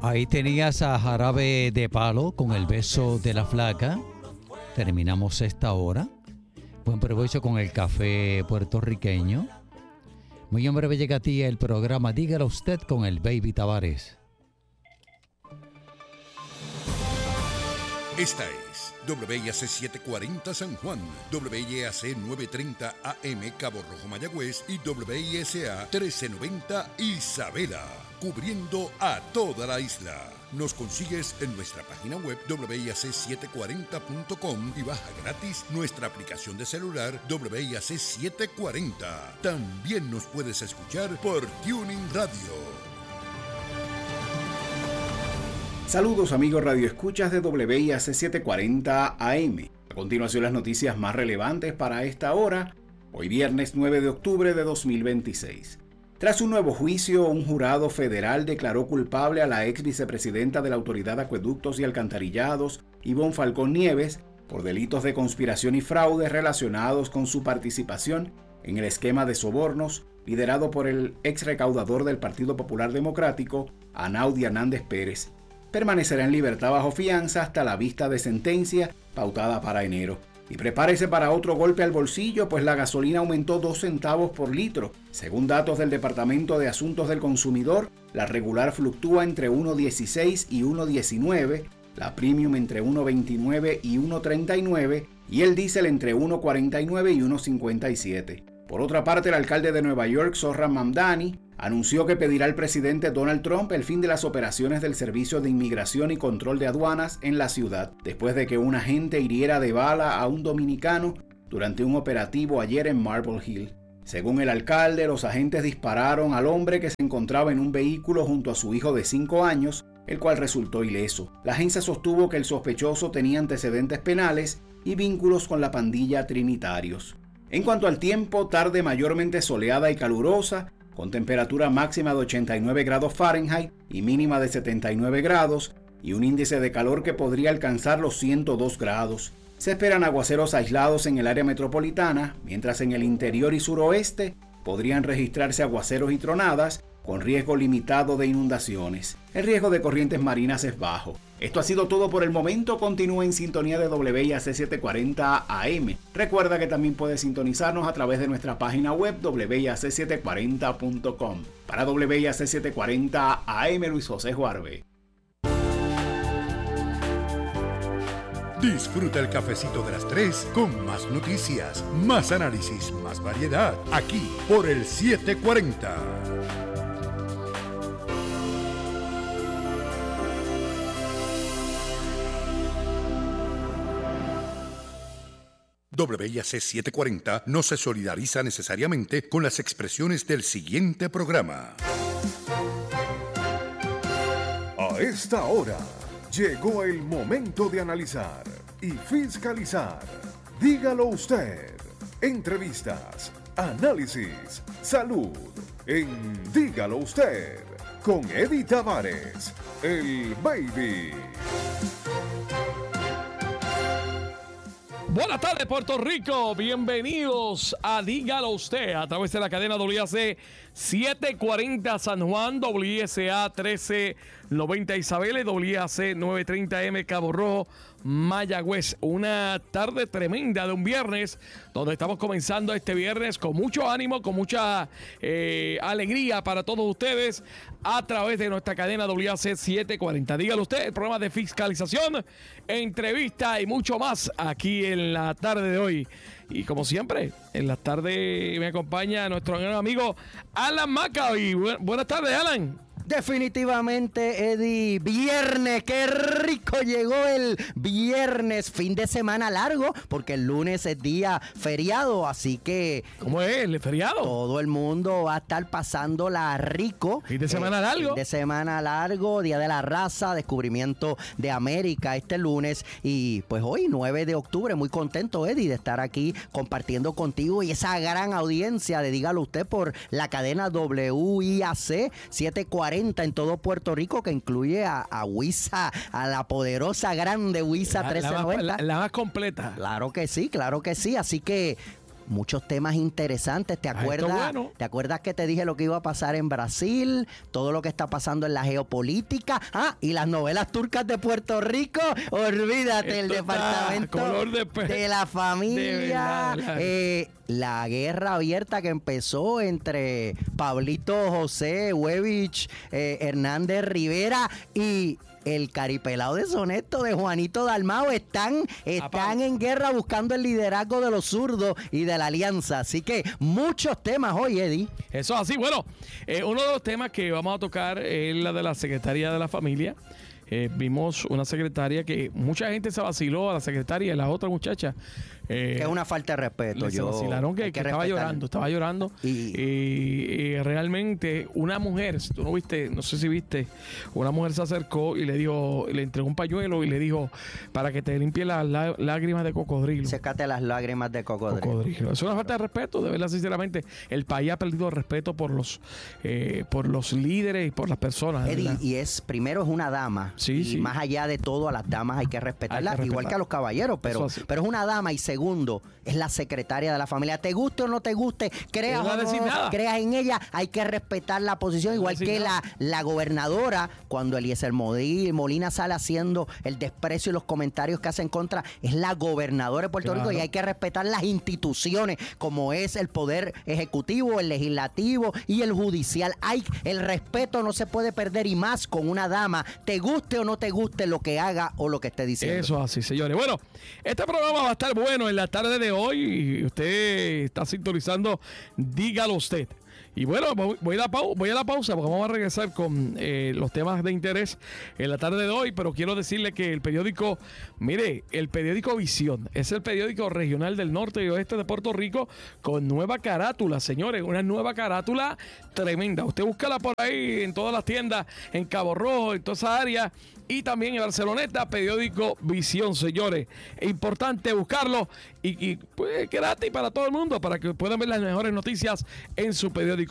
Ahí tenías a Jarabe de Palo con El beso de la flaca. Terminamos esta hora. Buen provecho con el café puertorriqueño. Muy en breve llega a ti el programa Dígalo Usted con el Baby Tavares. Esta es WIAC 740 San Juan, WIAC 930 AM Cabo Rojo Mayagüez y WISA 1390 Isabela, cubriendo a toda la isla. Nos consigues en nuestra página web WIAC740.com y baja gratis nuestra aplicación de celular WIAC 740. También nos puedes escuchar por Tuning Radio. Saludos amigos radioescuchas de WIAC 740 AM. A continuación las noticias más relevantes para esta hora, hoy viernes 9 de octubre de 2026. Tras un nuevo juicio, un jurado federal declaró culpable a la ex vicepresidenta de la Autoridad de Acueductos y Alcantarillados, Ivonne Falcón Nieves, por delitos de conspiración y fraude relacionados con su participación en el esquema de sobornos liderado por el ex recaudador del Partido Popular Democrático, Anaudi Hernández Pérez. Permanecerá en libertad bajo fianza hasta la vista de sentencia pautada para enero. Y prepárese para otro golpe al bolsillo, pues la gasolina aumentó 2 centavos por litro. Según datos del Departamento de Asuntos del Consumidor, la regular fluctúa entre 1.16 y 1.19, la premium entre 1.29 y 1.39 y el diésel entre 1.49 y 1.57. Por otra parte, el alcalde de Nueva York, Zohran Mamdani, anunció que pedirá al presidente Donald Trump el fin de las operaciones del Servicio de Inmigración y Control de Aduanas en la ciudad, después de que un agente hiriera de bala a un dominicano durante un operativo ayer en Marble Hill. Según el alcalde, los agentes dispararon al hombre que se encontraba en un vehículo junto a su hijo de 5 años, el cual resultó ileso. La agencia sostuvo que el sospechoso tenía antecedentes penales y vínculos con la pandilla Trinitarios. En cuanto al tiempo, tarde mayormente soleada y calurosa, con temperatura máxima de 89 grados Fahrenheit y mínima de 79 grados, y un índice de calor que podría alcanzar los 102 grados. Se esperan aguaceros aislados en el área metropolitana, mientras en el interior y suroeste podrían registrarse aguaceros y tronadas, con riesgo limitado de inundaciones. El riesgo de corrientes marinas es bajo. Esto ha sido todo por el momento. Continúa en sintonía de WIAC 740 AM. Recuerda que también puedes sintonizarnos a través de nuestra página web WIAC740.com. Para WIAC 740 AM, Luis José Juarbe. Disfruta el cafecito de las 3 con más noticias, más análisis, más variedad, aquí por el 740. WIAC 740 no se solidariza necesariamente con las expresiones del siguiente programa. A esta hora llegó el momento de analizar y fiscalizar. Dígalo usted. Entrevistas, análisis, salud. En Dígalo Usted, con Eddie Tavares, el Baby. Buenas tardes, Puerto Rico. Bienvenidos a Dígalo Usted a través de la cadena WIAC 740 San Juan, WISA 1390 Isabela, WIAC 930M Cabo Rojo, Mayagüez. Una tarde tremenda de un viernes, donde estamos comenzando este viernes con mucho ánimo, con mucha alegría para todos ustedes a través de nuestra cadena WIAC 740. Dígalo usted, el programa de fiscalización, entrevista y mucho más aquí en la tarde de hoy. Y como siempre, en la tarde me acompaña nuestro gran amigo Alan Macaby. Buenas tardes, Alan. Definitivamente, Eddie, viernes, qué rico llegó el viernes, fin de semana largo, porque el lunes es día feriado, así que... ¿Cómo es el feriado? Todo el mundo va a estar pasándola rico. Fin de semana largo. Fin de semana largo, Día de la Raza, descubrimiento de América este lunes, y pues hoy, 9 de octubre, muy contento, Eddie, de estar aquí compartiendo contigo y esa gran audiencia de Dígalo Usted por la cadena WIAC 740 en todo Puerto Rico, que incluye a WISA, a la poderosa grande WISA 1390. La más completa. Claro que sí, así que muchos temas interesantes. ¿Te acuerdas? Bueno. ¿Te acuerdas que te dije lo que iba a pasar en Brasil? Todo lo que está pasando en la geopolítica. Y las novelas turcas de Puerto Rico. Olvídate, el departamento de la familia. La guerra abierta que empezó entre Pablito José, Webich, Hernández Rivera y el caripelado deshonesto de Juanito Dalmau están en guerra buscando el liderazgo de los zurdos y de la alianza. Así que muchos temas hoy, Eddie. Eso es así. Bueno, uno de los temas que vamos a tocar es la de la Secretaría de la Familia. Vimos una secretaria que mucha gente se vaciló a la secretaria y las otras muchachas. Que es una falta de respeto. Se vacilaron que estaba llorando. Y realmente una mujer, tú no viste, no sé si viste, una mujer se acercó y le entregó un pañuelo y le dijo para que te limpie las lágrimas de cocodrilo. Sécate las lágrimas de cocodrilo. Es una falta de respeto, de verdad, sinceramente. El país ha perdido el respeto por los líderes y por las personas. Eddie, y primero es una dama. Sí. Más allá de todo, a las damas hay que respetarlas, igual que a los caballeros, pero es una dama. Y segundo, es la secretaria de la familia. Te guste o no te guste, creas o no creas en ella, hay que respetar la posición, igual que la gobernadora, cuando Eliezer Molina sale haciendo el desprecio y los comentarios que hace en contra, es la gobernadora de Puerto Rico, y hay que respetar las instituciones, como es el poder ejecutivo, el legislativo y el judicial. El respeto no se puede perder, y más con una dama, te guste o no te guste lo que haga o lo que esté diciendo. Eso es así, señores. Bueno, este programa va a estar bueno en la tarde de hoy. Usted está sintonizando Dígalo Usted. Y bueno, voy a la pausa porque vamos a regresar con los temas de interés en la tarde de hoy, pero quiero decirle que el periódico Visión es el periódico regional del norte y oeste de Puerto Rico con nueva carátula, señores, una nueva carátula tremenda. Usted búscala por ahí en todas las tiendas, en Cabo Rojo, en toda esa área, y también en Barceloneta, periódico Visión, señores. Es importante buscarlo y pues gratis para todo el mundo, para que puedan ver las mejores noticias en su periódico.